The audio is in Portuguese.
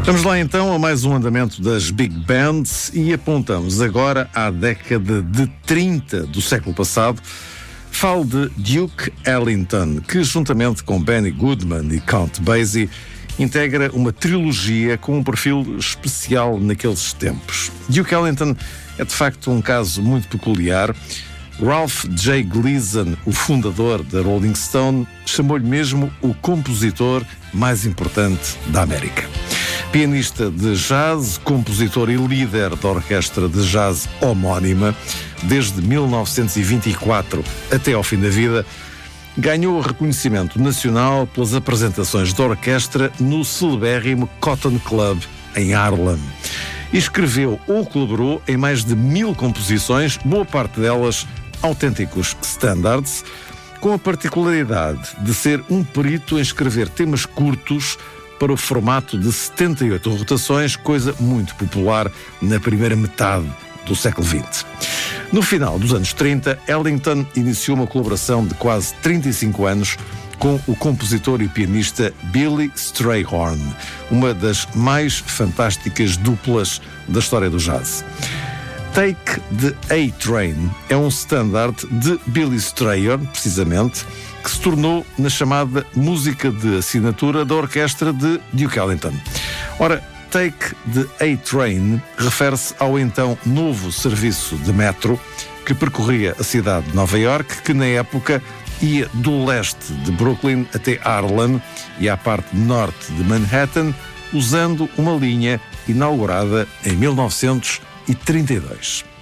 Vamos lá então a mais um andamento das Big Bands e apontamos agora à década de 30 do século passado. Falo de Duke Ellington, que juntamente com Benny Goodman e Count Basie integra uma trilogia com um perfil especial naqueles tempos. Duke Ellington é de facto um caso muito peculiar. Ralph J. Gleason, o fundador da Rolling Stone, chamou-lhe mesmo o compositor mais importante da América. Pianista de jazz, compositor e líder da orquestra de jazz homónima, desde 1924 até ao fim da vida, ganhou reconhecimento nacional pelas apresentações da orquestra no celebérrimo Cotton Club, em Harlem. E escreveu ou colaborou em mais de 1000 composições, boa parte delas autênticos standards, com a particularidade de ser um perito em escrever temas curtos para o formato de 78 rotações, coisa muito popular na primeira metade do século XX. No final dos anos 30, Ellington iniciou uma colaboração de quase 35 anos com o compositor e pianista Billy Strayhorn, uma das mais fantásticas duplas da história do jazz. Take the A-Train é um standard de Billy Strayhorn, precisamente, que se tornou na chamada música de assinatura da orquestra de Duke Ellington. Ora, Take the A-Train refere-se ao então novo serviço de metro que percorria a cidade de Nova Iorque, que na época ia do leste de Brooklyn até Harlem e à parte norte de Manhattan, usando uma linha inaugurada em 1932.